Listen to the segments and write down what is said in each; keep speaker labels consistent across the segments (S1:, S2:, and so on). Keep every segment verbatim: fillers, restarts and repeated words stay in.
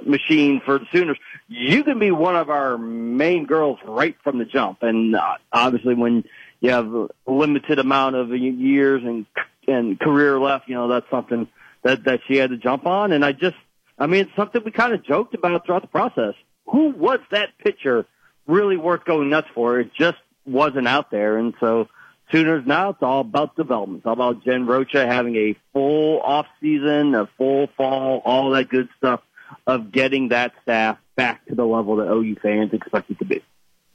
S1: machine for the Sooners. You can be one of our main girls right from the jump. And uh, obviously when you have a limited amount of years and, and career left, you know, that's something that, that she had to jump on. And I just, I mean, it's something we kind of joked about throughout the process. Who was that pitcher really worth going nuts for? It just wasn't out there. And so Sooners now, it's all about development. It's all about Jen Rocha having a full off season, a full fall, all that good stuff of getting that staff back to the level that O U fans expect it to be.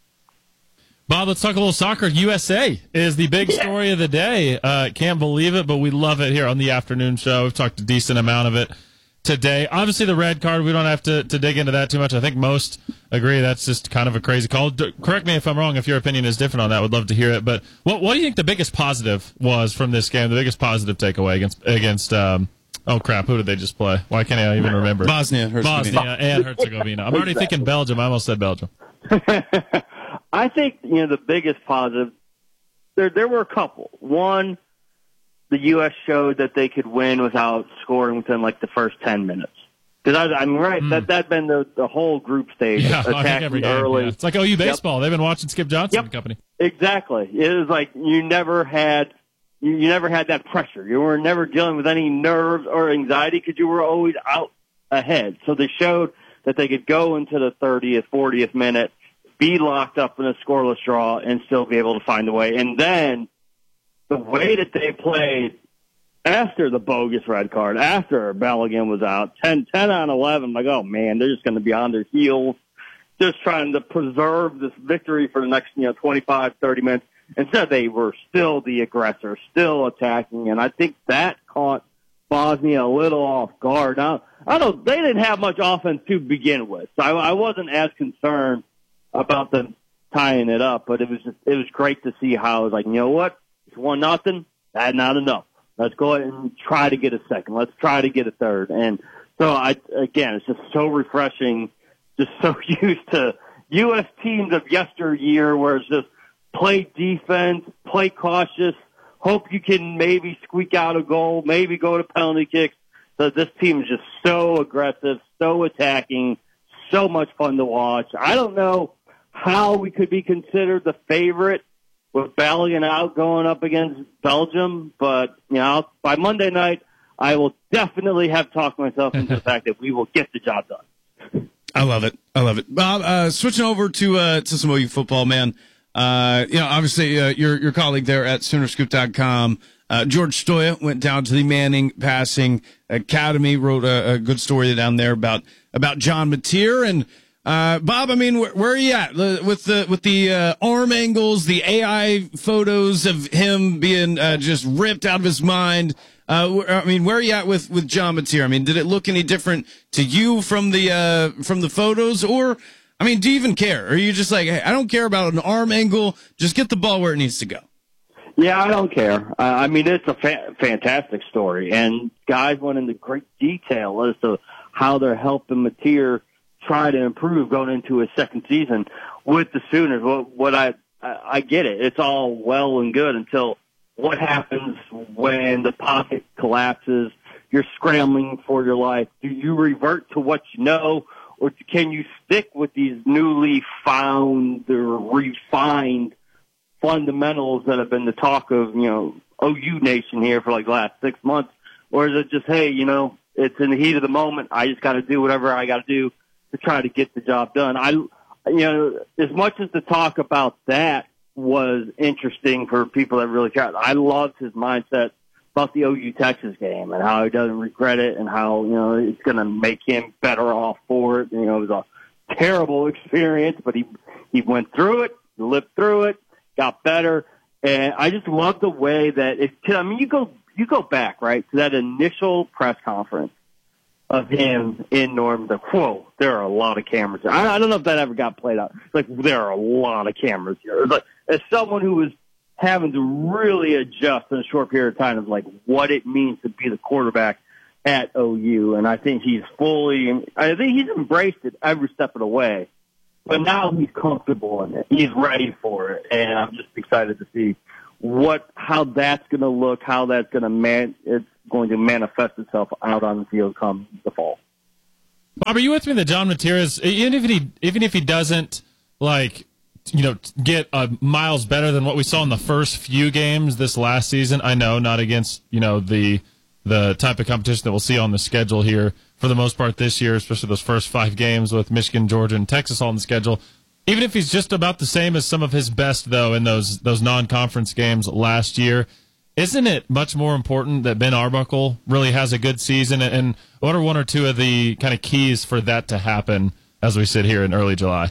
S2: Bob, let's talk a little soccer. U S A is the big story of the day. Uh, can't believe it, but we love it here on the afternoon show. We've talked a decent amount of it today. Obviously, the red card, we don't have to, to dig into that too much. I think most agree that's just kind of a crazy call. D- correct me if I'm wrong, if your opinion is different on that. I would love to hear it. But what what do you think the biggest positive was from this game, the biggest positive takeaway against, against um, oh, crap, who did they just play? Why can't I even remember?
S3: Bosnia.
S2: Bosnia and Herzegovina. I'm already thinking Belgium. I almost said Belgium.
S1: I think, you know, the biggest positive, there there were a couple. One, the U S showed that they could win without scoring within, like, the first ten minutes. Because, I, I mean, right, mm. that that been the, the whole group stage.
S2: Yeah, attacking every game, early. Yeah. It's like O U baseball. Yep. They've been watching Skip Johnson
S1: yep.
S2: and company.
S1: Exactly. It was like you never had you, you never had that pressure. You were never dealing with any nerves or anxiety because you were always out ahead. So they showed that they could go into the thirtieth, fortieth minute, be locked up in a scoreless draw, and still be able to find a way. And then the way that they played after the bogus red card, after Balogun was out, ten, ten on eleven, like, oh, man, they're just going to be on their heels, just trying to preserve this victory for the next, you know, twenty-five, thirty minutes. Instead, they were still the aggressor, still attacking, and I think that caught Bosnia a little off guard. Now, I don't, they didn't have much offense to begin with, so I, I wasn't as concerned about them tying it up, but it was just, it was great to see how it was like, you know what, it's one nothing, that's not enough. Let's go ahead and try to get a second. Let's try to get a third. And so, I again, it's just so refreshing, just so used to U S teams of yesteryear where it's just play defense, play cautious, hope you can maybe squeak out a goal, maybe go to penalty kicks. So this team is just so aggressive, so attacking, so much fun to watch. I don't know how we could be considered the favorite with Balogun out going up against Belgium, but you know, by Monday night, I will definitely have talked myself into the fact that we will get the job done.
S3: I love it. I love it. Bob, uh, switching over to uh, to some O U football, man. Uh, you know, obviously, uh, your your colleague there at Sooner Scoop dot com, uh, George Stoya, went down to the Manning Passing Academy, wrote a, a good story down there about about John Mateer. And uh, Bob, I mean, where, where are you at with the with the uh, arm angles, the A I photos of him being uh, just ripped out of his mind? Uh, I mean, where are you at with, with John Mateer? I mean, did it look any different to you from the uh, from the photos, or I mean, do you even care? Or are you just like, hey, I don't care about an arm angle, just get the ball where it needs to go?
S1: Yeah, I don't care. Uh, I mean, it's a fa- fantastic story, and guys went into great detail as to how they're helping Mateer try to improve going into his second season with the Sooners. What, what I, I I get it. It's all well and good until what happens when the pocket collapses, you're scrambling for your life. Do you revert to what you know, or can you stick with these newly found or refined fundamentals that have been the talk of, you know, O U Nation here for like the last six months? Or is it just, hey, you know, it's in the heat of the moment, I just got to do whatever I got to do to try to get the job done? I, you know, as much as the talk about that was interesting for people that really care, I loved his mindset about the O U Texas game and how he doesn't regret it and how, you know, it's going to make him better off for it. You know, it was a terrible experience, but he, he went through it, lived through it, got better. And I just love the way that it, I mean, you go, you go back, right, to that initial press conference of him in Norman. Like, whoa, there are a lot of cameras here. I, I don't know if that ever got played out. Like, there are a lot of cameras here. It's like, as someone who was having to really adjust in a short period of time of like what it means to be the quarterback at O U. And I think he's fully, I think he's embraced it every step of the way, but now he's comfortable in it. He's ready for it. And I'm just excited to see what, how that's going to look, how that's going to man, it's going to manifest itself out on the field come the fall.
S2: Bob, are you with me that John Mateer, even if he even if he doesn't like you know get uh, miles better than what we saw in the first few games this last season? I know not against you know the the type of competition that we'll see on the schedule here for the most part this year, especially those first five games with Michigan, Georgia, and Texas all on the schedule. Even if he's just about the same as some of his best, though, in those those non-conference games last year, isn't it much more important that Ben Arbuckle really has a good season? And what are one or two of the kind of keys for that to happen as we sit here in early July?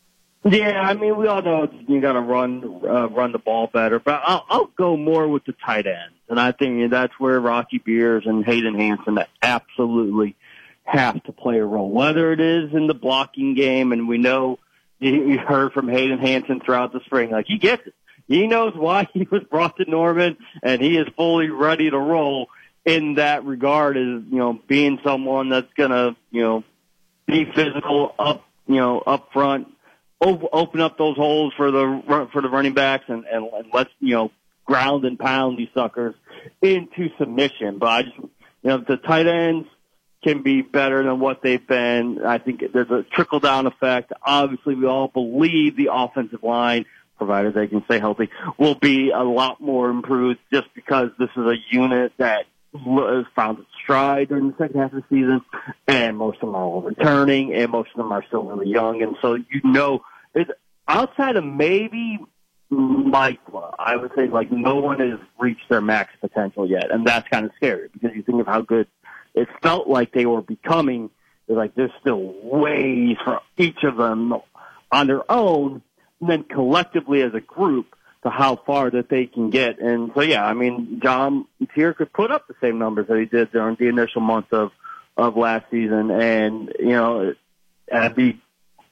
S1: Yeah, I mean, we all know you got to run uh, run the ball better, but I'll, I'll go more with the tight ends, and I think that's where Rocky Beers and Hayden Hansen absolutely have to play a role, whether it is in the blocking game, and we know you heard from Hayden Hansen throughout the spring, like he gets it. He knows why he was brought to Norman, and he is fully ready to roll in that regard. Is you know being someone that's gonna you know be physical up you know up front, op- open up those holes for the for the running backs, and, and, and let's you know ground and pound these suckers into submission. But I just you know the tight ends can be better than what they've been. I think there's a trickle down effect. Obviously, we all believe the offensive line, provided they can stay healthy, will be a lot more improved just because this is a unit that has found its stride during the second half of the season, and most of them are all returning, and most of them are still really young. And so, you know, it's outside of maybe Mike, I would say, like, no one has reached their max potential yet, and that's kind of scary because you think of how good it felt like they were becoming. They're like, there's still ways for each of them on their own, and then collectively as a group to how far that they can get. And so, yeah, I mean, John Mateer could put up the same numbers that he did during the initial months of, of last season. And, you know, it'd be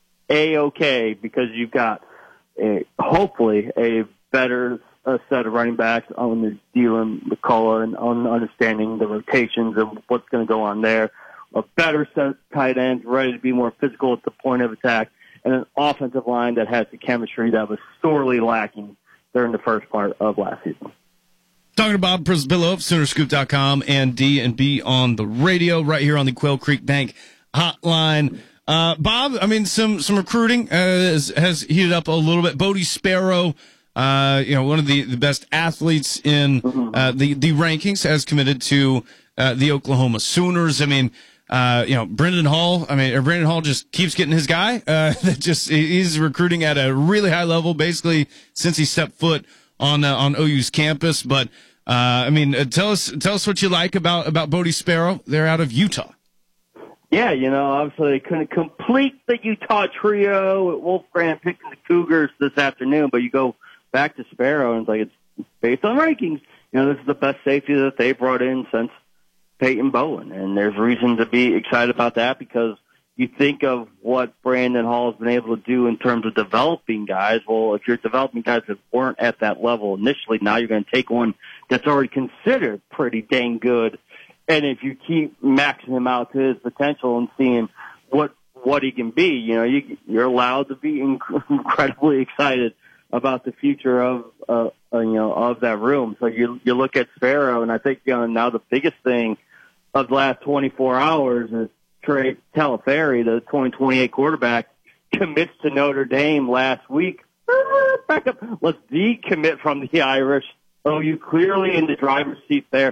S1: A-okay because you've got a, hopefully a better a set of running backs on the Dylan McCullough and on understanding the rotations and what's going to go on there. A better set of tight ends ready to be more physical at the point of attack, and an offensive line that has the chemistry that was sorely lacking during the first part of last season.
S3: Talking to Bob Przybylo of Sooner Scoop dot com and D and B on the radio right here on the Quail Creek Bank hotline. Uh, Bob, I mean, some, some recruiting uh, has, has heated up a little bit. Bodie Sparrow, Uh, you know, one of the, the best athletes in uh, the, the rankings, has committed to uh, the Oklahoma Sooners. I mean, uh, you know, Brendan Hall, I mean, Brendan Hall just keeps getting his guy. Uh, that just, he's recruiting at a really high level, basically, since he stepped foot on uh, on O U's campus. But, uh, I mean, uh, tell us tell us what you like about, about Bodie Sparrow. They're out of Utah.
S1: Yeah, you know, obviously they couldn't complete the Utah trio at Wolf Grant picking the Cougars this afternoon, but you go back to Sparrow, and it's like, it's based on rankings. You know, this is the best safety that they brought in since Peyton Bowen, and there's reason to be excited about that because you think of what Brandon Hall has been able to do in terms of developing guys. Well, if you're developing guys that weren't at that level initially, now you're going to take one that's already considered pretty dang good, and if you keep maxing him out to his potential and seeing what what he can be, you know, you, you're allowed to be inc- incredibly excited about the future of, uh, uh, you know, of that room. So you you look at Sparrow, and I think, you know, now the biggest thing of the last twenty-four hours is Trey Taliaferri, the twenty twenty-eight quarterback, commits to Notre Dame last week. Back up. Let's decommit from the Irish. Oh, you clearly in the driver's seat there.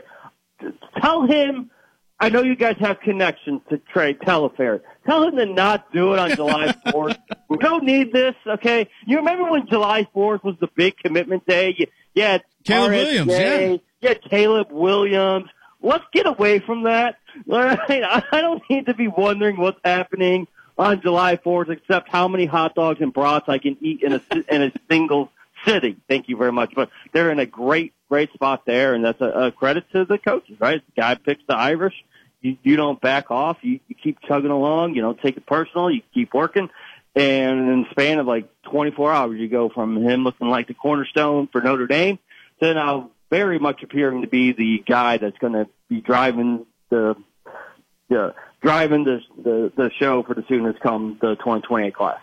S1: Tell him, I know you guys have connections to Trey Taliaferri. Tell him to not do it on July fourth. We don't need this, okay? You remember when July fourth was the big commitment day? You, you had
S3: Caleb Williams, yeah.
S1: You had Caleb Williams. Let's get away from that. All right? I don't need to be wondering what's happening on July fourth except how many hot dogs and brats I can eat in a, in a single sitting. Thank you very much. But they're in a great, great spot there, and that's a, a credit to the coaches, right? The guy picks the Irish. You, you don't back off. You, you keep chugging along. You don't take it personal. You keep working. And in the span of like twenty-four hours, you go from him looking like the cornerstone for Notre Dame to now very much appearing to be the guy that's going to be driving the, the driving the, the the show for the Sooners come the twenty twenty-eight class.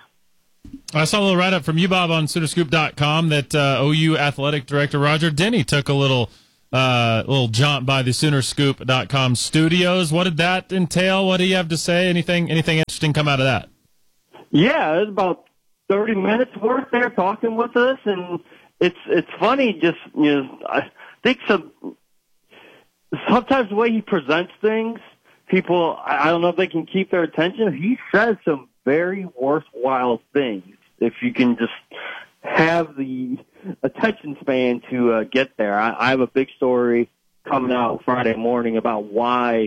S2: I saw a little write-up from you, Bob, on Sooner Scoop dot com that uh, O U athletic director Roger Denny took a little uh, little jaunt by the Sooner Scoop dot com studios. What did that entail? What do you have to say? Anything anything interesting come out of that?
S1: Yeah, it was about thirty minutes worth there talking with us, and it's it's funny. Just you know, I think some sometimes the way he presents things, people I don't know if they can keep their attention. He says some very worthwhile things if you can just have the attention span to uh, get there. I, I have a big story coming out Friday morning about why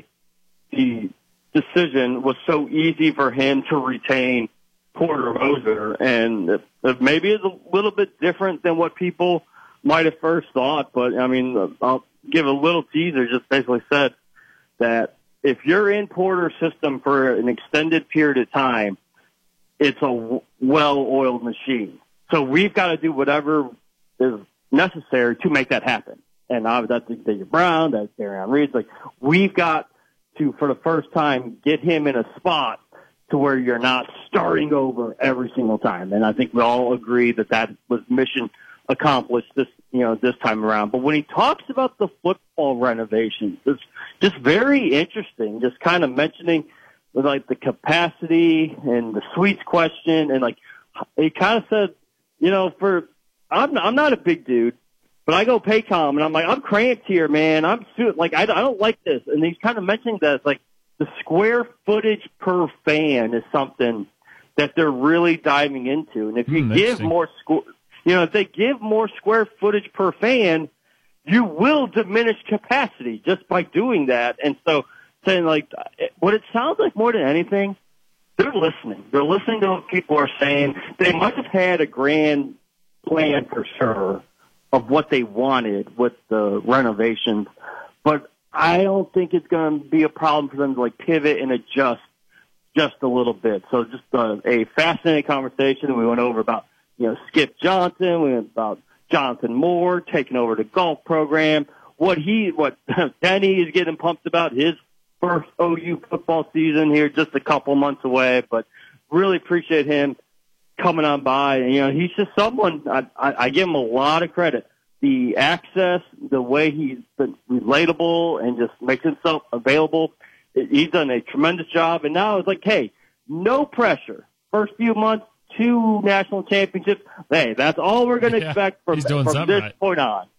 S1: the decision was so easy for him to retain Porter Moser, and it, it maybe it's a little bit different than what people might have first thought, but I mean, I'll give a little teaser, just basically said that if you're in Porter's system for an extended period of time, it's a well-oiled machine. So we've got to do whatever is necessary to make that happen. And obviously that's Xavier Brown, that's Darian Reed. Like, we've got to, for the first time, get him in a spot to where you're not starting over every single time. And I think we all agree that that was mission accomplished this, you know, this time around. But when he talks about the football renovations, it's just very interesting, just kind of mentioning like the capacity and the suites question. And like, he kind of said, you know, for, I'm, I'm not a big dude, but I go Paycom and I'm like, I'm cramped here, man. I'm like, I, I don't like this. And he's kind of mentioning that it's like the square footage per fan is something that they're really diving into. And if you
S2: mm,
S1: give more squ- you know, if they give more square footage per fan, you will diminish capacity just by doing that. And so saying like, what it sounds like more than anything, they're listening. They're listening to what people are saying. They might have had a grand plan for sure of what they wanted with the renovations, but I don't think it's going to be a problem for them to like pivot and adjust just a little bit. So just uh, a fascinating conversation. We went over about, you know, Skip Johnson. We went about Jonathan Moore taking over the golf program. What he, what Denny is getting pumped about, his first O U football season here, just a couple months away. But really appreciate him coming on by. And, you know, he's just someone, I, I, I give him a lot of credit. The access, the way he's been relatable and just makes himself available, he's done a tremendous job. And now it's like, hey, no pressure. First few months, two national championships. Hey, that's all we're going to yeah, expect from, from this right. point on.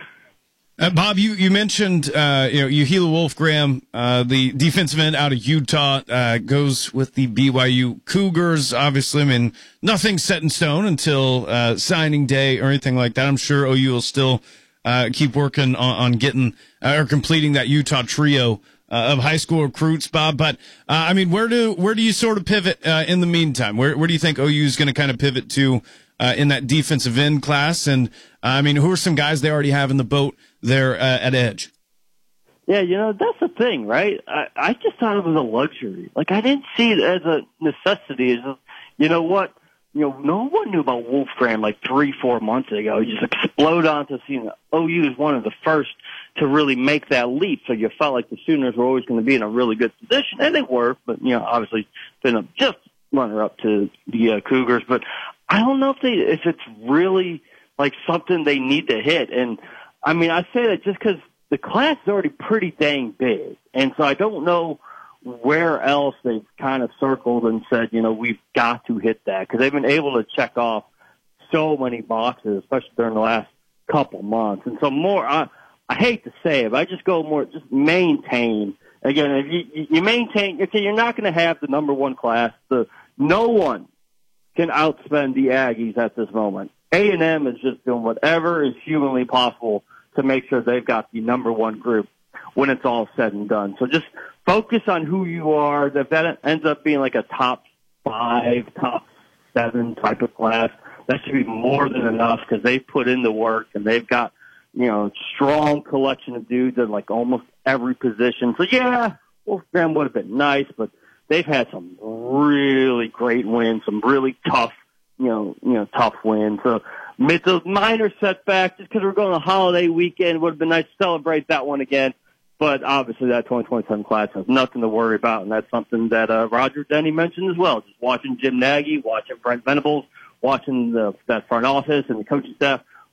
S3: Uh, Bob, you, you mentioned, uh, you know, Uhila Wolfgram, uh, the defensive end out of Utah, uh, goes with the B Y U Cougars. Obviously, I mean, nothing's set in stone until, uh, signing day or anything like that. I'm sure O U will still, uh, keep working on, on getting, uh, or completing that Utah trio, uh, of high school recruits, Bob. But, uh, I mean, where do, where do you sort of pivot, uh, in the meantime? Where, where do you think O U is going to kind of pivot to, uh, in that defensive end class? And, uh, I mean, who are some guys they already have in the boat there uh, at edge?
S1: Yeah, you know, that's the thing, right? I, I just thought it was a luxury. Like, I didn't see it as a necessity. As a, you know what? You know, no one knew about Wolfgram like three, four months ago. He just exploded onto seeing O U as one of the first to really make that leap. So you felt like the Sooners were always going to be in a really good position, and they were. But, you know, obviously been a just runner-up to the uh, Cougars. But I don't know if they if it's really like something they need to hit. And I mean, I say that just because the class is already pretty dang big. And so I don't know where else they've kind of circled and said, you know, we've got to hit that. Because they've been able to check off so many boxes, especially during the last couple months. And so more, I, I hate to say it, but I just go more, just maintain. Again, if you, you maintain, okay, you're not going to have the number one class. The, no one can outspend the Aggies at this moment. A and M is just doing whatever is humanly possible to make sure they've got the number one group when it's all said and done. So just focus on who you are. If that ends up being like a top five, top seven type of class, that should be more than enough because they've put in the work and they've got, you know, strong collection of dudes in like almost every position. So yeah, Wolfgram would have been nice, but they've had some really great wins, some really tough, you know, you know, tough wins. So it's a minor setback just because we're going on a holiday weekend. It would have been nice to celebrate that one again. But obviously that twenty twenty-seven class has nothing to worry about, and that's something that uh, Roger Denny mentioned as well. Just watching Jim Nagy, watching Brent Venables, watching the, that front office and the coaching staff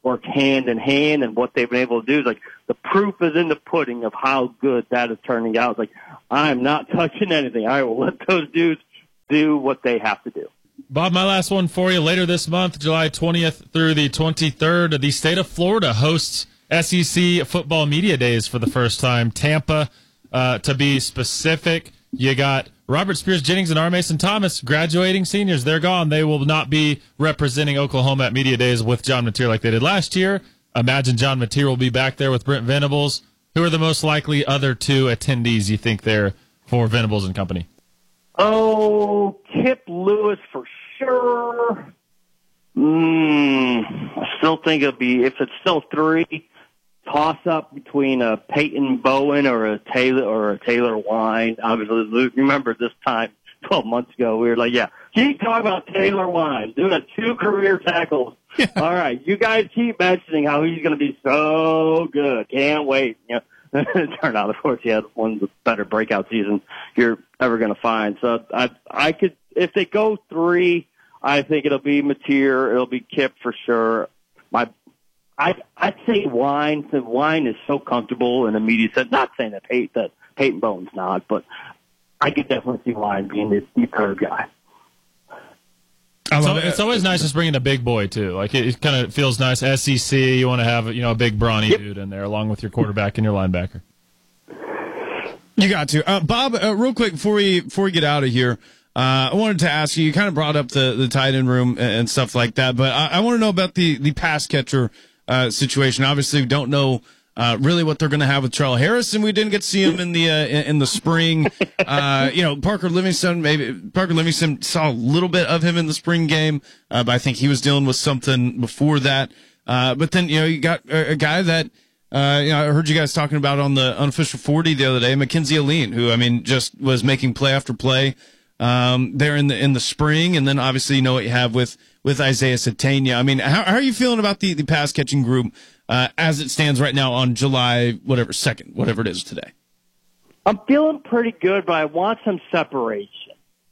S1: work hand in hand, and what they've been able to do is like the proof is in the pudding of how good that is turning out. It's like, I'm not touching anything. I will let those dudes do what they have to do.
S2: Bob, my last one for you. Later this month, July twentieth through the twenty-third, the state of Florida hosts S E C Football Media Days for the first time. Tampa, uh, to be specific. You got Robert Spears Jennings and R. Mason Thomas, graduating seniors. They're gone. They will not be representing Oklahoma at Media Days with John Mateer like they did last year. Imagine John Mateer will be back there with Brent Venables. Who are the most likely other two attendees you think there for Venables and company?
S1: Oh, Kip Lewis for sure. Mm, I still think it'll be, if it's still three, toss up between a Peyton Bowen or a Taylor or a Taylor Wine. Obviously, remember this time twelve months ago, we were like, yeah, keep talking about Taylor Wine, doing a two career tackles. Yeah. All right, you guys keep mentioning how he's going to be so good. Can't wait. You know, it turned out, of course, he had one of the better breakout seasons you're ever going to find. So I, I could, if they go three, I think it'll be Mateer, it'll be Kip for sure. My, I, I'd say Wine. The Wine is so comfortable in the media set. Not saying that Peyton, that Peyton Bowen's not, but I could definitely see Wine being the, the third guy.
S2: I love so, it. It's always nice just bringing a big boy too. Like it, it kind of feels nice. S E C, you want to have you know a big brawny yep. dude in there, along with your quarterback and your linebacker.
S3: You got to, uh, Bob. Uh, real quick before we before we get out of here, uh, I wanted to ask you. You kind of brought up the the tight end room and, and stuff like that, but I, I want to know about the the pass catcher uh, situation. Obviously, we don't know. Uh, really what they're going to have with Terrell Harris, and we didn't get to see him in the uh, in, in the spring. Uh, you know, Parker Livingston, maybe Parker Livingston saw a little bit of him in the spring game, uh, but I think he was dealing with something before that. Uh, but then, you know, you got a, a guy that, uh, you know, I heard you guys talking about on the unofficial forty the other day, Mackenzie Aline, who, I mean, just was making play after play, um, there in the, in the spring. And then obviously, you know what you have with, with Isaiah Satania. I mean, how, how are you feeling about the, the pass catching group? Uh, as it stands right now on July, whatever, second, whatever it is today?
S1: I'm feeling pretty good, but I want some separation.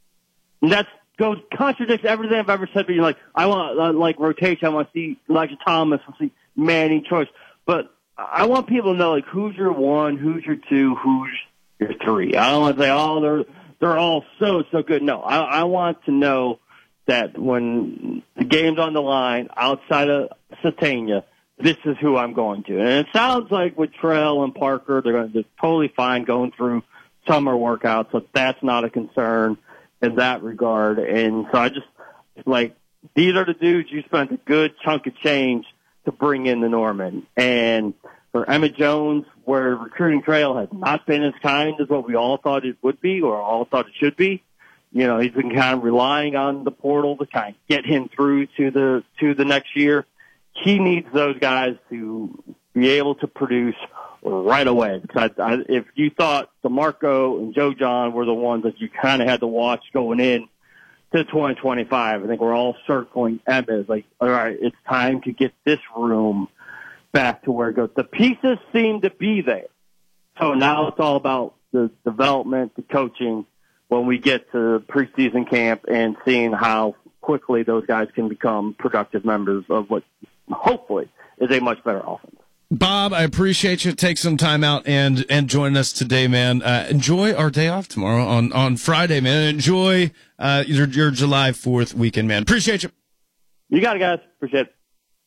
S1: And that goes, contradicts everything I've ever said, but you're like, I want, uh, like, rotation. I want to see Elijah Thomas. I want to see Manning Choice. But I want people to know, like, who's your one, who's your two, who's your three. I don't want to say, oh, they're, they're all so, so good. No, I, I want to know that when the game's on the line, outside of Satania, this is who I'm going to. And it sounds like with Trell and Parker, they're going to be totally fine going through summer workouts, so that's not a concern in that regard. And so I just, like, these are the dudes you spent a good chunk of change to bring in the Norman. And for Emmett Jones, where recruiting trail has not been as kind as what we all thought it would be or all thought it should be, you know, he's been kind of relying on the portal to kind of get him through to the to the next year. He needs those guys to be able to produce right away. Because I, I, if you thought DeMarco and Joe John were the ones that you kind of had to watch going in to twenty twenty-five, I think we're all circling Emmett. It's like, all right, it's time to get this room back to where it goes. The pieces seem to be there. So now it's all about the development, the coaching, when we get to preseason camp and seeing how quickly those guys can become productive members of what hopefully is a much better offense.
S3: Bob, I appreciate you. Take some time out and, and join us today, man. Uh, enjoy our day off tomorrow on, on Friday, man. Enjoy uh, your, your July fourth weekend, man. Appreciate you.
S1: You got it, guys. Appreciate it.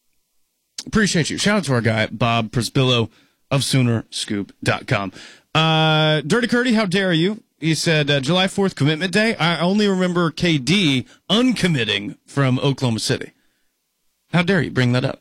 S3: Appreciate you. Shout out to our guy, Bob Prisbillo of Sooner Scoop dot com. Uh, Dirty Curdy, how dare you? He said, uh, July fourth commitment day. I only remember K D uncommitting from Oklahoma City. How dare you bring that up?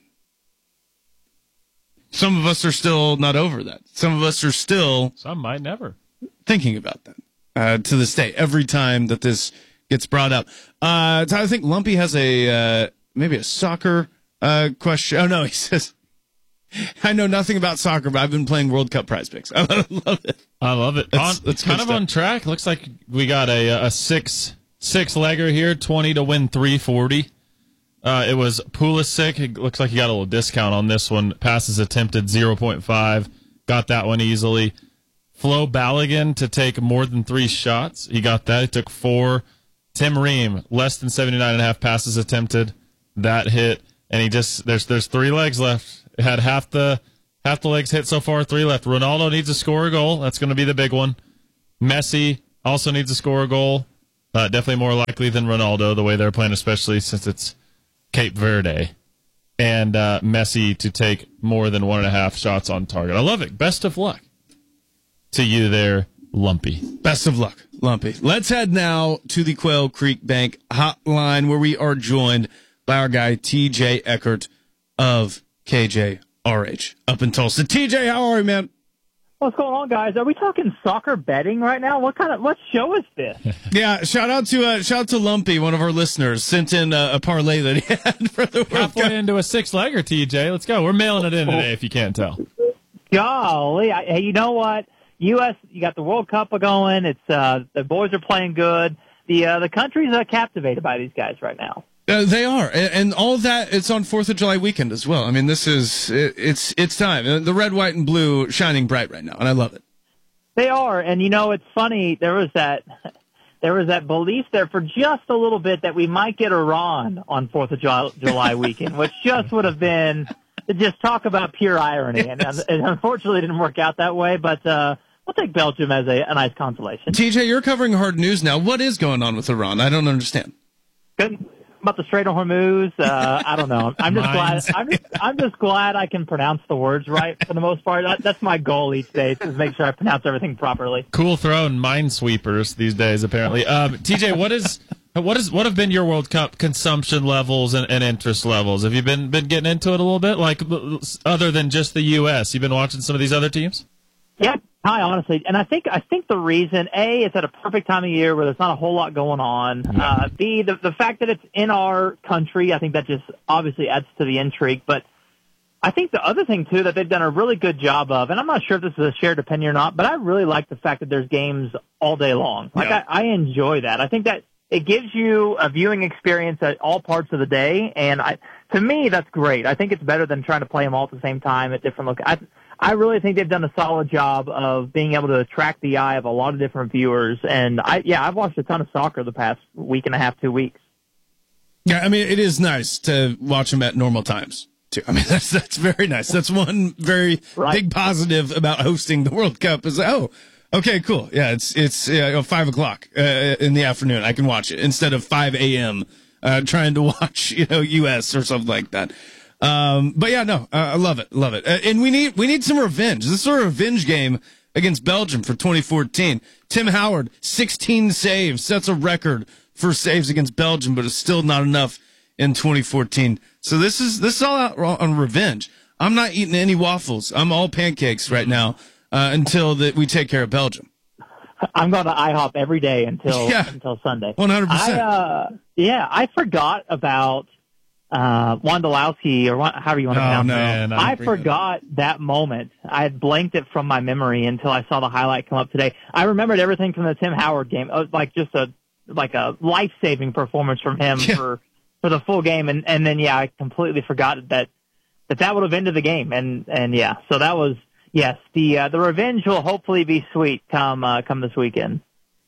S3: Some of us are still not over that. Some of us are still...
S2: Some might never.
S3: Thinking about that uh, to this day, every time that this gets brought up. Uh, I think Lumpy has a, uh, maybe a soccer uh, question. Oh, no, he says, I know nothing about soccer, but I've been playing World Cup prize picks. I love it.
S2: I love it. It's, it's kind of stuff. On track. Looks like we got a, a six, six legger here, twenty to win three forty. Uh, it was Pulisic. It looks like he got a little discount on this one. Passes attempted zero point five. Got that one easily. Flo Balogun to take more than three shots. He got that. He took four. Tim Ream, less than seventy-nine and a half passes attempted. That hit. and he just there's there's three legs left. Had half the half the legs hit so far, three left. Ronaldo needs to score a goal. That's going to be the big one. Messi also needs to score a goal. Uh, definitely more likely than Ronaldo, the way they're playing, especially since it's Cape Verde. And uh, Messi to take more than one and a half shots on target. I love it. Best of luck to you there, Lumpy.
S3: Best of luck, Lumpy. Let's head now to the Quail Creek Bank hotline, where we are joined by our guy T J Eckert of K J R H up in Tulsa. T J, how are you, man?
S4: What's going on, guys? Are we talking soccer betting right now? What kind of what show is this?
S3: Yeah, shout out to uh, shout out to Lumpy, one of our listeners, sent in uh, a parlay that he had for the World
S2: Halfway
S3: Cup.
S2: into a six-legger, T J. Let's go. We're mailing it in today, if you can't tell.
S4: Golly, I, hey, you know what? U S, you got the World Cup going. It's uh, the boys are playing good. The uh, the country's uh, captivated by these guys right now.
S3: Uh, they are, and, and all of that. It's on Fourth of July weekend as well. I mean, this is it, it's it's time. Uh, The red, white, and blue shining bright right now, and I love it.
S4: They are, and you know, it's funny. There was that there was that belief there for just a little bit that we might get Iran on Fourth of July weekend, which just would have been just talk about pure irony.
S3: Yes.
S4: And it unfortunately didn't work out that way, but uh, we'll take Belgium as a, a nice consolation.
S3: T J, you're covering hard news now. What is going on with Iran? I don't understand.
S4: Good. About the Strait of Hormuz, uh, I don't know. I'm just
S2: Mines.
S4: glad. I'm just, I'm just glad I can pronounce the words right for the most part. That, that's my goal each day, is to make sure I pronounce everything properly.
S2: Cool throwing minesweepers these days, apparently. Um, T J, what is what is what have been your World Cup consumption levels and, and interest levels? Have you been been getting into it a little bit, like other than just the U S? You've been watching some of these other teams?
S4: Yeah, hi, honestly, and I think I think the reason A, it's at a perfect time of year where there's not a whole lot going on. Uh, B, the the fact that it's in our country, I think that just obviously adds to the intrigue. But I think the other thing too that they've done a really good job of, and I'm not sure if this is a shared opinion or not, but I really like the fact that there's games all day long. Like
S3: Yeah.
S4: I, I enjoy that. I think that it gives you a viewing experience at all parts of the day, and I, to me, that's great. I think it's better than trying to play them all at the same time at different locations. I really think they've done a solid job of being able to attract the eye of a lot of different viewers. And I, yeah, I've watched a ton of soccer the past week and a half, two weeks.
S3: Yeah, I mean, it is nice to watch them at normal times too. I mean, that's that's very nice. That's one very
S4: Right.
S3: big positive about hosting the World Cup is oh, okay, cool. Yeah, it's it's uh, you know, five o'clock uh, in the afternoon. I can watch it instead of five a.m. Uh, trying to watch you know U S or something like that. Um, but yeah, no, uh, I love it, love it, uh, and we need we need some revenge. This is a revenge game against Belgium for twenty fourteen. Tim Howard, sixteen saves, sets a record for saves against Belgium, but it's still not enough in twenty fourteen. So this is this is all out on revenge. I'm not eating any waffles. I'm all pancakes right now uh, until that we take care of Belgium.
S4: I'm going to IHOP every day until
S3: Yeah.
S4: until Sunday.
S3: one hundred
S4: I,
S3: percent.
S4: uh, yeah, I forgot about uh, Wondolowski, or what- however you want to
S3: Oh,
S4: pronounce
S3: no.
S4: it.
S2: Man, I
S4: I
S2: bring it up.
S4: forgot that moment. I had blanked it from my memory until I saw the highlight come up today. I remembered everything from the Tim Howard game. It was like just a like a life saving performance from him
S3: Yeah.
S4: for for the full game, and and then yeah, I completely forgot that that that would have ended the game, and and yeah, so that was yes, the uh, the revenge will hopefully be sweet come uh, come this weekend.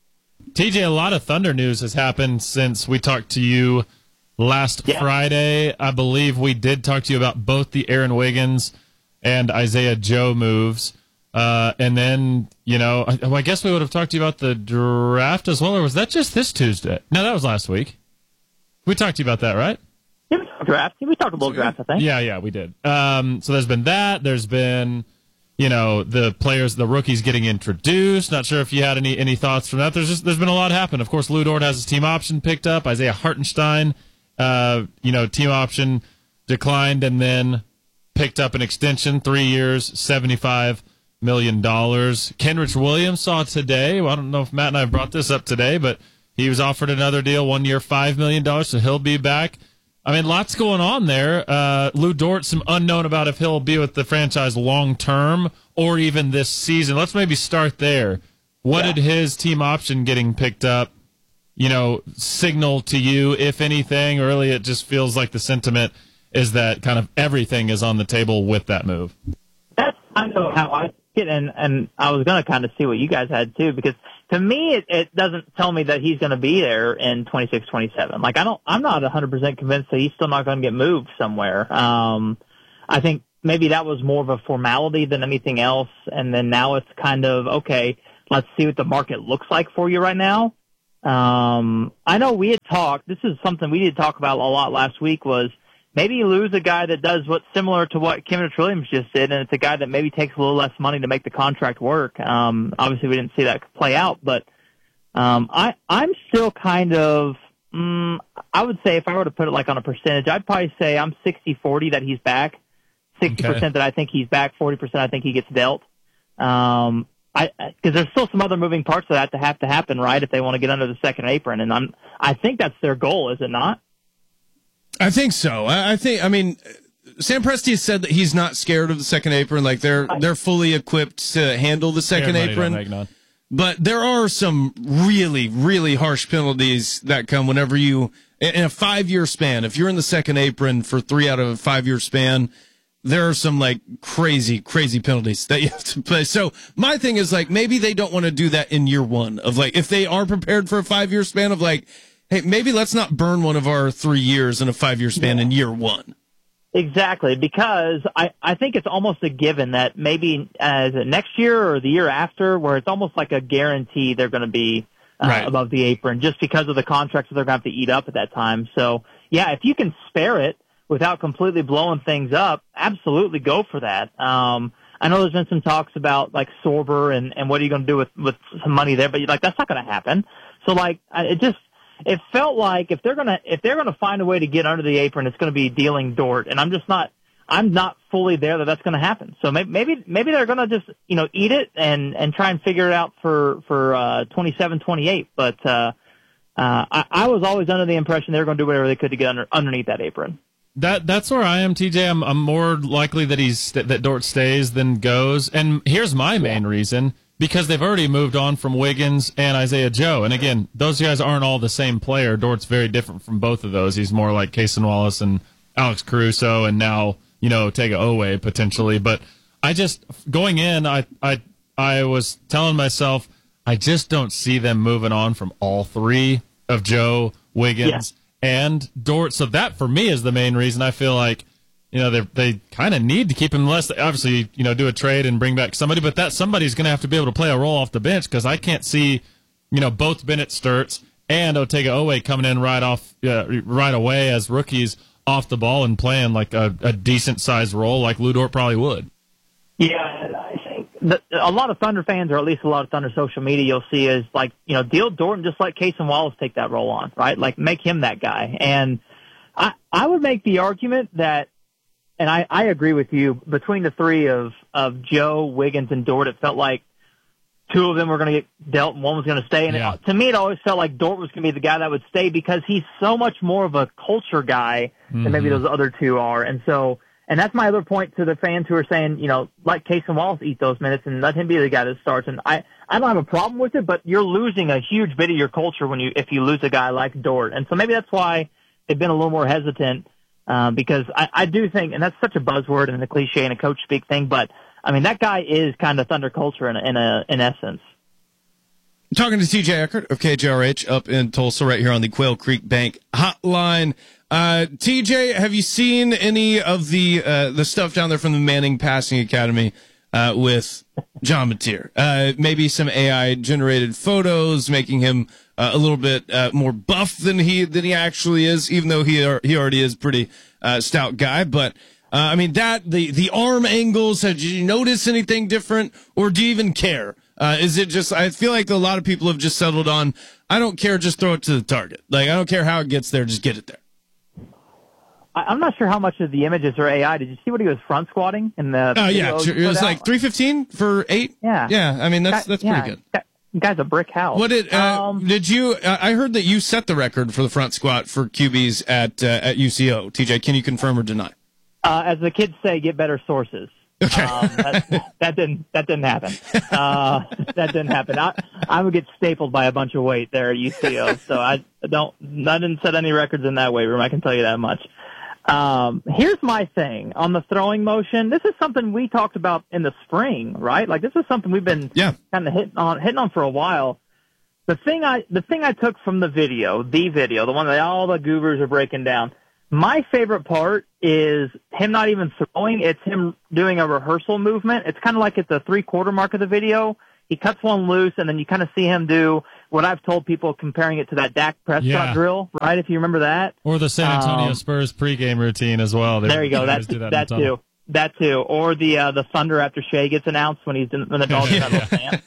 S2: T J, a lot of Thunder news has happened since we talked to you last
S4: Yeah.
S2: Friday. I believe we did talk to you about both the Aaron Wiggins and Isaiah Joe moves. Uh, and then, you know, I, well, I guess we would have talked to you about the draft as well, or was that just this Tuesday? No, that was last week. We talked to you about that, right?
S4: Yeah, we talked draft. Yeah, we talked a little draft, I think.
S2: Yeah, yeah, we did. Um, so there's been that. There's been, you know, the players, the rookies getting introduced. Not sure if you had any any thoughts from that. There's just there's been a lot happen. Of course, Lou Dort has his team option picked up. Isaiah Hartenstein, uh, you know, team option declined and then picked up an extension, three years, seventy-five million dollars. Kenrich Williams saw today. Well, I don't know if Matt and I brought this up today, but he was offered another deal, one year, five million dollars, so he'll be back. I mean, lots going on there. Uh, Lou Dort, some unknown about if he'll be with the franchise long term or even this season. Let's maybe start there. What
S4: Yeah.
S2: did his team option getting picked up, you know, signal to you, if anything? Or really, it just feels like the sentiment is that kind of everything is on the table with that move.
S4: That's kind of how I see it, and, and I was going to kind of see what you guys had too, because to me, it, it doesn't tell me that he's going to be there in twenty-six, twenty-seven. Like, I don't, I'm not one hundred percent convinced that he's still not going to get moved somewhere. Um, I think maybe that was more of a formality than anything else. And then now it's kind of, okay, let's see what the market looks like for you right now. Um, I know we had talked, this is something we did talk about a lot last week, was maybe you lose a guy that does what's similar to what Kevin Williams just did, and it's a guy that maybe takes a little less money to make the contract work. Um, obviously we didn't see that play out, but um, I, I'm still kind of, mm, I would say if I were to put it like on a percentage, I'd probably say I'm sixty forty that he's back, sixty percent okay. that I think he's back, forty percent I think he gets dealt. Um, I, because there's still some other moving parts of that to have to happen, right? If they want to get under the second apron, and I'm, I think that's their goal, is it not?
S3: I think so. I, I think. I mean, Sam Presti has said that he's not scared of the second apron. Like they're they're fully equipped to handle the second apron. But there are some really, really harsh penalties that come whenever you in a five year span. If you're in the second apron for three out of a five year span, there are some like crazy, crazy penalties that you have to play. So my thing is like, maybe they don't want to do that in year one of like, if they are prepared for a five year span of like, hey, maybe let's not burn one of our three years in a five year span yeah. in year one.
S4: Exactly. Because I, I think it's almost a given that maybe as uh, next year or the year after, where it's almost like a guarantee they're going to be uh, right. above the apron just because of the contracts that they're going to have to eat up at that time. So yeah, if you can spare it without completely blowing things up, absolutely go for that. Um, I know there's been some talks about like Sorber and, and what are you going to do with, with some money there, but like that's not going to happen. So like it just it felt like if they're gonna if they're gonna find a way to get under the apron, it's going to be dealing Dort, and I'm just not I'm not fully there that that's going to happen. So maybe maybe maybe they're going to just you know eat it and and try and figure it out for for uh, twenty-seven, twenty-eight. But uh, uh, I, I was always under the impression they were going to do whatever they could to get under underneath that apron.
S2: That that's where I am, T J. I'm, I'm more likely that he's that Dort stays than goes. And here's my main yeah. reason: because they've already moved on from Wiggins and Isaiah Joe. And again, those guys aren't all the same player. Dort's very different from both of those. He's more like Cason Wallace and Alex Caruso, and now you know Tega Owe potentially. But I just going in, I I I was telling myself I just don't see them moving on from all three of Joe, Wiggins. Yeah. And Dort, so that for me is the main reason I feel like, you know, they they kind of need to keep him, unless they obviously, you know, do a trade and bring back somebody, but that somebody's going to have to be able to play a role off the bench, because I can't see, you know, both Bennett Sturts and Otega Owe coming in right off, uh, right away as rookies off the ball and playing like a, a decent sized role like Lou Dort probably would.
S4: Yeah, I think the, a lot of Thunder fans, or at least a lot of Thunder social media, you'll see is like, you know, deal Dort and just let Cason Wallace take that role on, right? Like make him that guy. And I, I would make the argument that, and I, I agree with you, between the three of, of Joe, Wiggins, and Dort, it felt like two of them were going to get dealt and one was going to stay. And yeah. it, to me, it always felt like Dort was going to be the guy that would stay, because he's so much more of a culture guy mm-hmm. than maybe those other two are. And so, and that's my other point to the fans who are saying, you know, let Cason Wallace eat those minutes and let him be the guy that starts. And I, I don't have a problem with it, but you're losing a huge bit of your culture when you, if you lose a guy like Dort. And so maybe that's why they've been a little more hesitant, uh, because I, I do think, and that's such a buzzword and a cliche and a coach speak thing, but I mean, that guy is kind of Thunder culture in, in a, in essence.
S3: Talking to T J Eckert of K J R H up in Tulsa right here on the Quail Creek Bank hotline. Uh, T J, have you seen any of the, uh, the stuff down there from the Manning Passing Academy, uh, with John Mateer? Uh, maybe some A I generated photos making him uh, a little bit, uh, more buff than he, than he actually is, even though he, he already is pretty, uh, stout guy. But, uh, I mean, that, the, the arm angles, did you notice anything different, or do you even care? Uh, is it just, I feel like a lot of people have just settled on, I don't care, just throw it to the target. Like, I don't care how it gets there, just get it there.
S4: I'm not sure how much of the images are A I. Did you see what he was front squatting in the?
S3: Oh yeah, it was out? Like three fifteen for eight.
S4: Yeah,
S3: yeah. I mean that's that's
S4: yeah.
S3: pretty good.
S4: Guy's a brick house.
S3: What did uh,
S4: um,
S3: did you? Uh, I heard that you set the record for the front squat for Q Bs at uh, at U C O. T J, can you confirm or deny?
S4: Uh, as the kids say, get better sources.
S3: Okay, um,
S4: that, that didn't that didn't happen. Uh, that didn't happen. I I would get stapled by a bunch of weight there at U C O. So I don't. I didn't set any records in that weight room. I can tell you that much. Um, here's my thing on the throwing motion. This is something we talked about in the spring, right? Like this is something we've been
S3: yeah.
S4: kind of hitting on, hitting on for a while. the thing I the thing I took from the video, the video, the one that all the gurus are breaking down, my favorite part is him not even throwing. It's him doing a rehearsal movement. It's kind of like at the three-quarter mark of the video. He cuts one loose, and then you kind of see him do what I've told people, comparing it to that Dak Prescott
S2: yeah.
S4: drill, right, if you remember that.
S2: Or the San Antonio
S4: um,
S2: Spurs pregame routine as well. They,
S4: there you go. That's,
S2: that,
S4: that too. That too. Or the uh, the Thunder after Shea gets announced when he's in, when the Dolphins have a fan.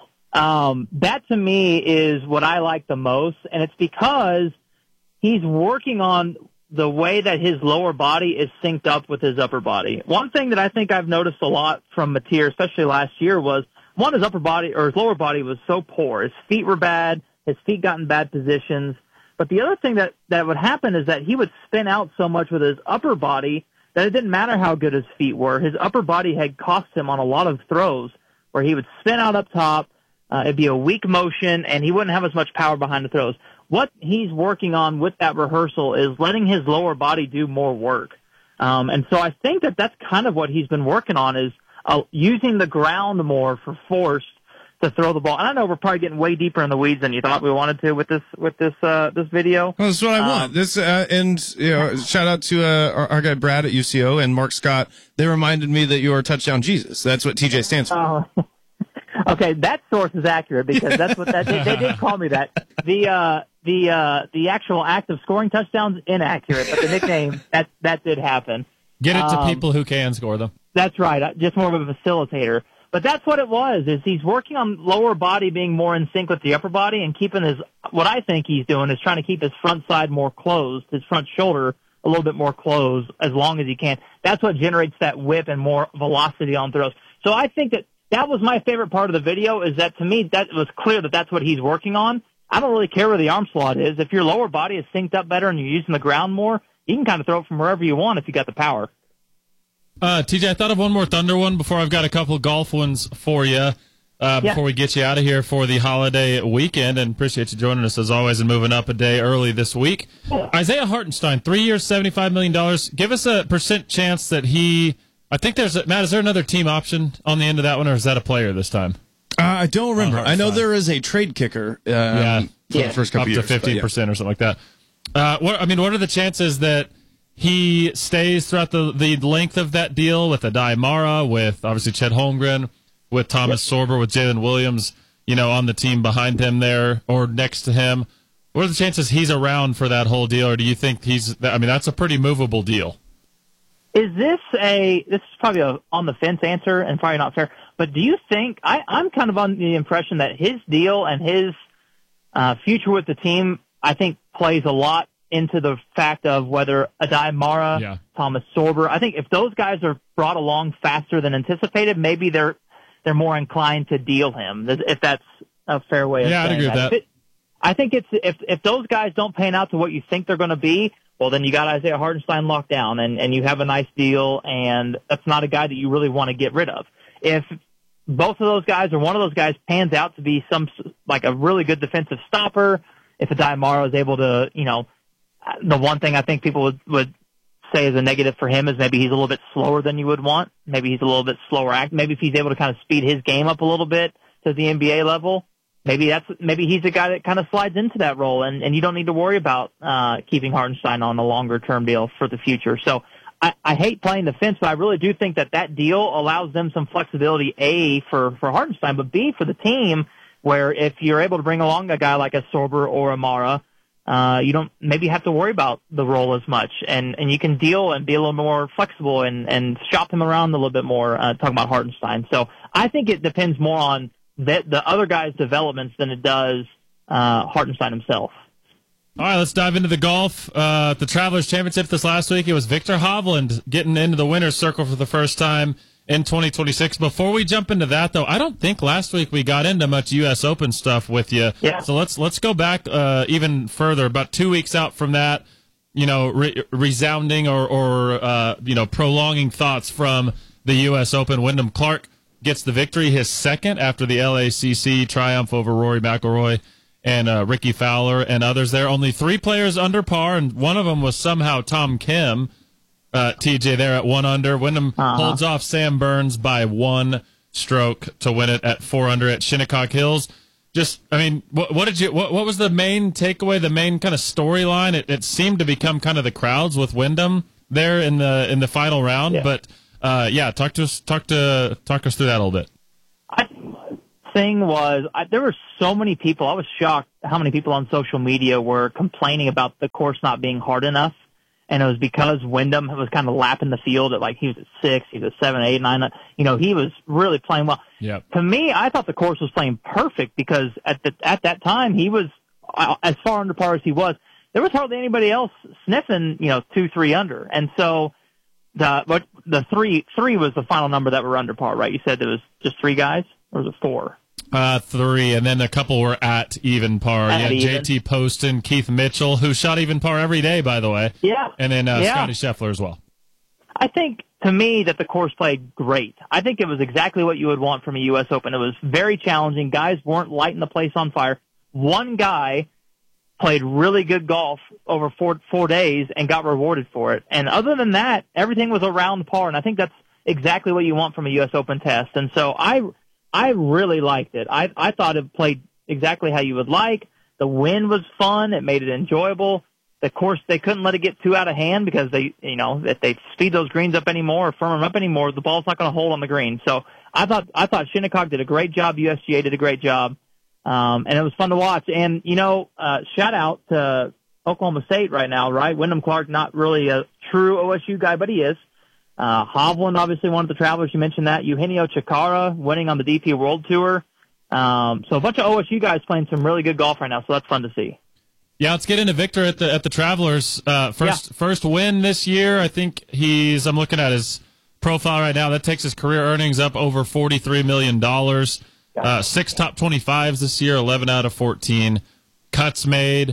S4: Um, that to me is what I like the most, and it's because he's working on the way that his lower body is synced up with his upper body. One thing that I think I've noticed a lot from Mateer, especially last year, was one, his upper body or his lower body was so poor. His feet were bad. His feet got in bad positions. But the other thing that, that would happen is that he would spin out so much with his upper body that it didn't matter how good his feet were. His upper body had cost him on a lot of throws where he would spin out up top. Uh, it'd be a weak motion, and he wouldn't have as much power behind the throws. What he's working on with that rehearsal is letting his lower body do more work. Um, and so I think that that's kind of what he's been working on is uh, using the ground more for force to throw the ball. And I know we're probably getting way deeper in the weeds than you thought we wanted to with this with this uh, this video.
S3: Well, that's what I
S4: um,
S3: want. This uh, and you know, shout out to uh, our, our guy Brad at U C O and Mark Scott. They reminded me that you are touchdown Jesus. That's what T J stands for.
S4: Uh, okay, that source is accurate because that's what that they, they did call me that. The uh, the uh, the actual act of scoring touchdowns inaccurate, but the nickname that that did happen.
S2: Get it to
S4: um,
S2: people who can score them.
S4: That's right. Just more of a facilitator. But that's what it was, is he's working on lower body being more in sync with the upper body and keeping his, what I think he's doing is trying to keep his front side more closed, his front shoulder a little bit more closed as long as he can. That's what generates that whip and more velocity on throws. So I think that that was my favorite part of the video, is that to me that was clear that that's what he's working on. I don't really care where the arm slot is. If your lower body is synced up better and you're using the ground more, you can kind of throw it from wherever you want if you got the power.
S2: Uh, T J, I thought of one more Thunder one before. I've got a couple golf ones for you uh,
S4: yeah.
S2: before we get you out of here for the holiday weekend. And appreciate you joining us as always and moving up a day early this week. Yeah. Isaiah Hartenstein, three years, seventy-five million dollars. Give us a percent chance that he – I think there's – Matt, is there another team option on the end of that one, or is that a player this time?
S3: Uh, I don't remember. I know there is a trade kicker um,
S2: yeah.
S3: for
S4: yeah.
S3: the first couple
S2: up
S3: years.
S2: Up to fifteen percent
S3: yeah.
S2: or something like that. Uh, what I mean, what are the chances that – he stays throughout the, the length of that deal with Adai Mara, with obviously Chet Holmgren, with Thomas yep. Sorber, with Jalen Williams, you know, on the team behind him there or next to him? What are the chances he's around for that whole deal, or do you think he's? I mean, that's a pretty movable deal.
S4: Is this a? This is probably a on the fence answer and probably not fair. But do you think I, I'm kind of on the impression that his deal and his uh, future with the team, I think, plays a lot into the fact of whether Adai Mara,
S2: yeah.
S4: Thomas Sorber. I think if those guys are brought along faster than anticipated, maybe they're they're more inclined to deal him. If that's a fair way of
S2: yeah,
S4: saying
S2: I'd agree
S4: that.
S2: with that.
S4: It, I think it's if if those guys don't pan out to what you think they're going to be, well, then you got Isaiah Hartenstein locked down, and and you have a nice deal, and that's not a guy that you really want to get rid of. If both of those guys or one of those guys pans out to be some like a really good defensive stopper, if Adai Mara is able to, you know. The one thing I think people would, would say is a negative for him is maybe he's a little bit slower than you would want. Maybe he's a little bit slower act. Maybe if he's able to kind of speed his game up a little bit to the N B A level, maybe that's maybe he's the guy that kind of slides into that role, and, and you don't need to worry about uh, keeping Hartenstein on a longer term deal for the future. So I, I hate playing the fence, but I really do think that that deal allows them some flexibility, A, for, for Hartenstein, but B, for the team, where if you're able to bring along a guy like a Sorber or a Mara, Uh, you don't maybe have to worry about the role as much, and, and you can deal and be a little more flexible and, and shop him around a little bit more, uh, talking about Hartenstein. So I think it depends more on the, the other guys' developments than it does uh, Hartenstein himself.
S2: All right, let's dive into the golf. Uh, the Travelers Championship this last week, it was Victor Hovland getting into the winner's circle for the first time in twenty twenty-six. Before we jump into that, though, I don't think last week we got into much U S Open stuff with you.
S4: Yeah.
S2: So let's let's go back uh, even further. About two weeks out from that, you know, re- resounding or, or uh, you know, prolonging thoughts from the U S Open. Wyndham Clark gets the victory, his second after the L A C C triumph over Rory McIlroy and uh, Ricky Fowler and others there. Only three players under par, and one of them was somehow Tom Kim. Uh, T J there at one under. Wyndham uh-huh. holds off Sam Burns by one stroke to win it at four under at Shinnecock Hills. just, I mean, what, what did you, what, what was the main takeaway, the main kind of storyline? It, it seemed to become kind of the crowds with Wyndham there in the in the final round. Yeah. But uh, yeah, talk to us, talk to talk us through that a little bit.
S4: I, thing was, I, there were so many people. I was shocked how many people on social media were complaining about the course not being hard enough. And it was because Wyndham was kind of lapping the field at like he was at six, he was at seven, eight, nine. You know, he was really playing well.
S2: Yep.
S4: To me, I thought the course was playing perfect because at the at that time he was uh, as far under par as he was. There was hardly anybody else sniffing, you know, two, three under. And so the but the three three was the final number that were under par, right? You said there was just three guys, or was it four?
S2: Uh, three, and then a couple were at even par.
S4: At
S2: yeah,
S4: even.
S2: J T Poston, Keith Mitchell, who shot even par every day, by the way.
S4: Yeah.
S2: And then uh,
S4: yeah.
S2: Scotty Scheffler as well.
S4: I think, to me, that the course played great. I think it was exactly what you would want from a U S Open. It was very challenging. Guys weren't lighting the place on fire. One guy played really good golf over four four days and got rewarded for it. And other than that, everything was around par, and I think that's exactly what you want from a U S Open test. And so I I really liked it. I I thought it played exactly how you would like. The wind was fun. It made it enjoyable. The course, they couldn't let it get too out of hand because they, you know, if they speed those greens up anymore or firm them up anymore, the ball's not going to hold on the green. So I thought I thought Shinnecock did a great job. U S G A did a great job, um, and it was fun to watch. And you know, uh, shout out to Oklahoma State right now, right? Wyndham Clark, not really a true O S U guy, but he is. Uh, Hovland, obviously one of the Travelers. You mentioned that. Eugenio Chacarra winning on the D P World Tour. Um, so a bunch of O S U guys playing some really good golf right now. So that's fun to see.
S2: Yeah, let's get into Victor at the at the Travelers. Uh, first yeah. first win this year. I think he's. I'm looking at his profile right now. That takes his career earnings up over forty-three million dollars. Uh, six top twenty-fives this year. eleven out of fourteen cuts made.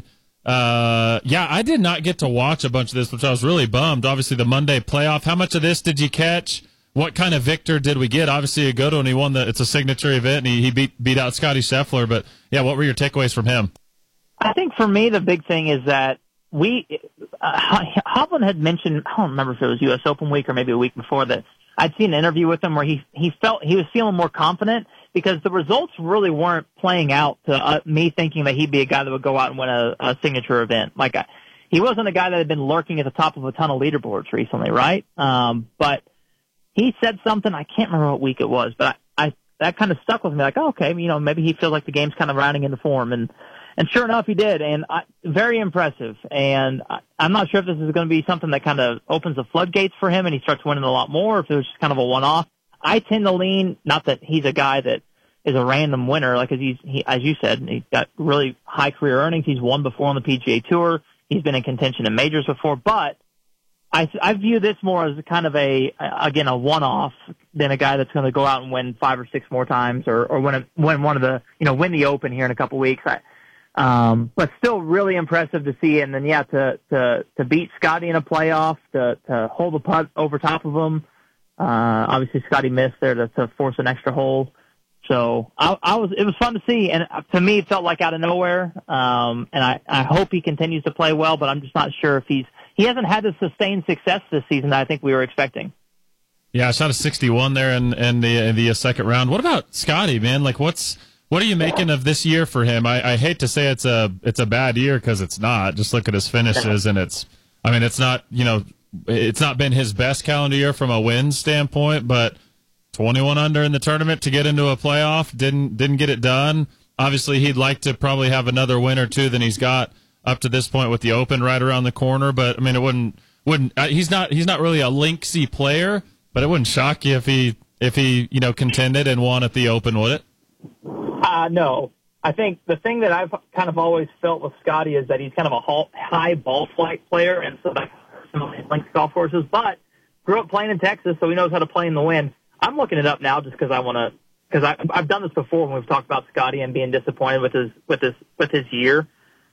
S2: Uh, yeah, I did not get to watch a bunch of this, which I was really bummed. Obviously, the Monday playoff. How much of this did you catch? What kind of Victor did we get? Obviously, a good one. He won the. It's a signature event, and he, he beat beat out Scotty Scheffler. But yeah, what were your takeaways from him?
S4: I think for me, the big thing is that we, uh, Hovland had mentioned, I don't remember if it was U S Open week or maybe a week before that, I'd seen an interview with him where he, he felt he was feeling more confident because the results really weren't playing out to uh, me thinking that he'd be a guy that would go out and win a, a signature event. Like, I, he wasn't a guy that had been lurking at the top of a ton of leaderboards recently, right? Um, but he said something, I can't remember what week it was, but I, I that kind of stuck with me. Like, oh, okay, you know, maybe he feels like the game's kind of rounding into form. And, And sure enough, he did, and I, very impressive. And I, I'm not sure if this is going to be something that kind of opens the floodgates for him and he starts winning a lot more, or if it was just kind of a one-off. I tend to lean, not that he's a guy that is a random winner, like as, he's, he, as you said, he's got really high career earnings. He's won before on the P G A Tour. He's been in contention in majors before, but I, I view this more as kind of a, again, a one-off than a guy that's going to go out and win five or six more times, or, or win, a, win one of the, you know, win the Open here in a couple weeks. I, Um, but still really impressive to see. And then, yeah, to, to, to beat Scotty in a playoff, to, to hold the putt over top of him. Uh, obviously Scotty missed there to, to force an extra hole. So I, I was, it was fun to see. And to me, it felt like out of nowhere. Um, and I, I hope he continues to play well, but I'm just not sure if he's, he hasn't had the sustained success this season that I think we were expecting.
S2: Yeah, I shot a sixty-one there in, in the, in the second round. What about Scotty, man? Like what's, What are you making of this year for him? I, I hate to say it's a it's a bad year because it's not. Just look at his finishes, and it's I mean it's not you know it's not been his best calendar year from a win standpoint, but twenty-one under in the tournament to get into a playoff didn't didn't get it done. Obviously, he'd like to probably have another win or two than he's got up to this point with the Open right around the corner. But I mean, it wouldn't wouldn't uh, he's not he's not really a linksy player, but it wouldn't shock you if he if he you know contended and won at the Open, would it?
S4: Uh, no. I think the thing that I've kind of always felt with Scotty is that he's kind of a high ball flight player, and so that some of his links golf courses, but grew up playing in Texas, so he knows how to play in the wind. I'm looking it up now just because I want to, because I've done this before when we've talked about Scotty and being disappointed with his, with his, with his year.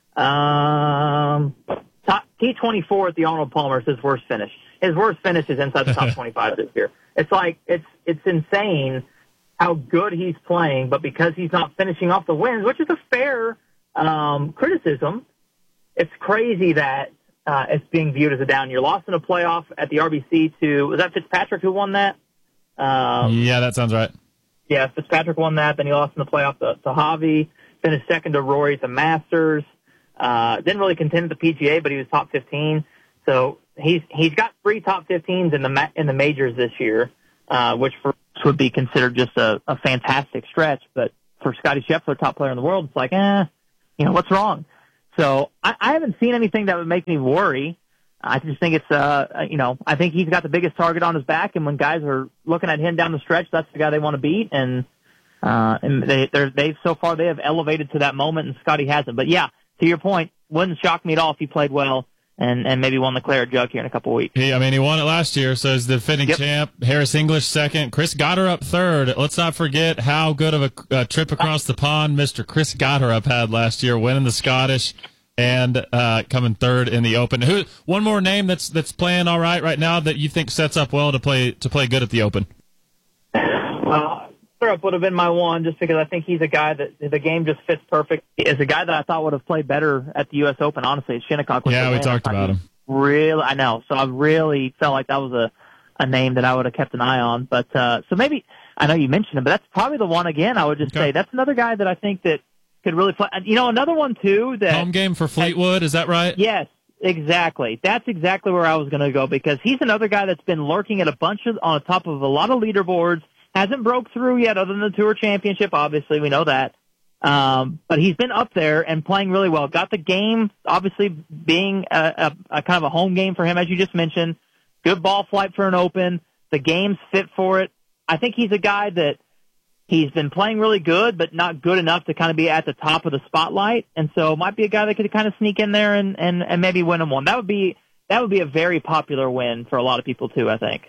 S4: Um, T twenty-four at the Arnold Palmer is his worst finish. His worst finish is inside the top twenty-five this year. It's like, it's, it's insane how good he's playing, but because he's not finishing off the wins, which is a fair um, criticism, it's crazy that uh, it's being viewed as a down year. Lost in a playoff at the R B C to, was that Fitzpatrick who won that? Um,
S2: yeah, that sounds right.
S4: Yeah, Fitzpatrick won that. Then he lost in the playoff to, to Javi. finished second to Rory at the Masters. Uh, didn't really contend at the P G A, but he was top fifteen. So he's he's got three top fifteens in the ma- in the majors this year, uh, which for us would be considered just a, a fantastic stretch. But for Scottie Scheffler, top player in the world, it's like, eh, you know, what's wrong? So I, I haven't seen anything that would make me worry. I just think it's, uh, you know, I think he's got the biggest target on his back, and when guys are looking at him down the stretch, that's the guy they want to beat. And uh, and they they're, they've so far they have elevated to that moment, and Scottie hasn't. But yeah, to your point, wouldn't shock me at all if he played well and, and maybe won the Claret Jug here in a couple of weeks.
S2: He, I mean, he won it last year, so he's the defending
S4: Yep.
S2: champ. Harris English second. Chris Gotterup third. Let's not forget how good of a uh, trip across the pond Mister Chris Gotterup had last year, winning the Scottish and uh, coming third in the Open. Who? One more name that's that's playing all right right now that you think sets up well to play to play good at the Open.
S4: Well, Gotterup would have been my one just because I think he's a guy that the game just fits perfect. Is a guy that I thought would have played better at the U S Open, honestly. Shinnecock was
S2: Yeah,
S4: the
S2: we
S4: win.
S2: talked
S4: I
S2: about
S4: mean,
S2: him.
S4: Really, I know. So I really felt like that was a, a name that I would have kept an eye on. But uh, so maybe, I know you mentioned him, but that's probably the one again. I would just
S2: Okay.
S4: say that's another guy that I think that could really play. You know, another one too that
S2: Home game for Fleetwood, is that right?
S4: Yes, exactly. That's exactly where I was going to go because he's another guy that's been lurking at a bunch of on top of a lot of leaderboards. Hasn't broke through yet, other than the Tour Championship. Obviously, we know that. Um, but he's been up there and playing really well. Got the game, obviously being a, a, a kind of a home game for him, as you just mentioned. Good ball flight for an Open. The game's fit for it. I think he's a guy that he's been playing really good, but not good enough to kind of be at the top of the spotlight. And so might be a guy that could kind of sneak in there and, and, and maybe win him one. That would be, that would be a very popular win for a lot of people too, I think.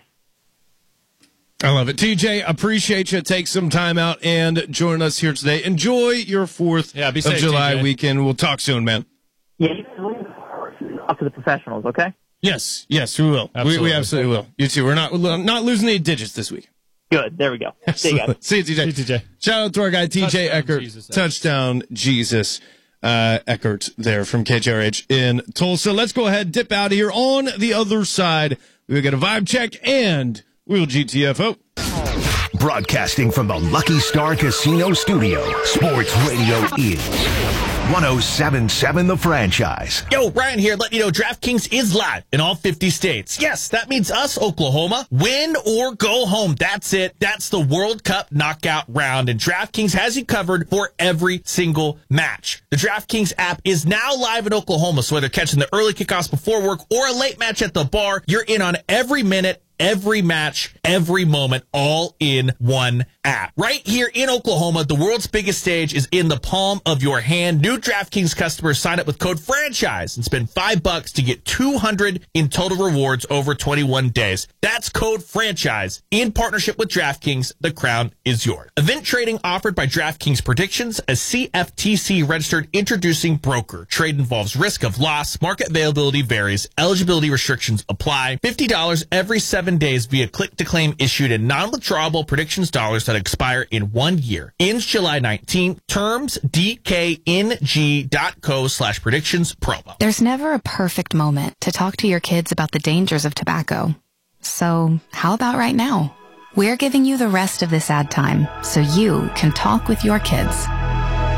S3: I love it. T J, appreciate you. Take some time out and join us here today. Enjoy your fourth
S2: Yeah, be
S3: of
S2: safe,
S3: July
S2: T J.
S3: weekend. We'll talk soon, man.
S4: Yeah, up to the professionals, okay?
S3: Yes, yes, we will. We,
S2: Absolutely.
S3: we absolutely will. You too. We're not not losing any digits this week.
S4: Good. There we go. See you guys.
S3: See you, T J.
S2: See you, T J.
S3: Shout out to our guy, T J
S2: Touchdown
S3: Eckert.
S2: Jesus.
S3: Touchdown Jesus uh, Eckert there from K J R H in Tulsa. Let's go ahead, dip out of here. On the other side, we'll get a vibe check and we'll G T F O.
S5: Broadcasting from the Lucky Star Casino Studio, Sports Radio is one oh seven point seven The Franchise.
S6: Yo, Ryan here, letting you know DraftKings is live in all fifty states. Yes, that means us, Oklahoma. Win or go home. That's it. That's the World Cup knockout round, and DraftKings has you covered for every single match. The DraftKings app is now live in Oklahoma, so whether catching the early kickoffs before work or a late match at the bar, you're in on every minute, every match, every moment, all in one app. Right here in Oklahoma, the world's biggest stage is in the palm of your hand. New DraftKings customers sign up with code FRANCHISE and spend five bucks to get two hundred in total rewards over twenty-one days. That's code FRANCHISE. In partnership with DraftKings, the crown is yours. Event trading offered by DraftKings Predictions, a C F T C registered introducing broker. Trade involves risk of loss. Market availability varies. Eligibility restrictions apply. fifty dollars every seven days via click-to-claim issued in non-withdrawable predictions dollars that expire in one year. Ends July nineteenth. Terms D K N G dot co slash predictions promo.
S7: There's never a perfect moment to talk to your kids about the dangers of tobacco. So how about right now? We're giving you the rest of this ad time so you can talk with your kids.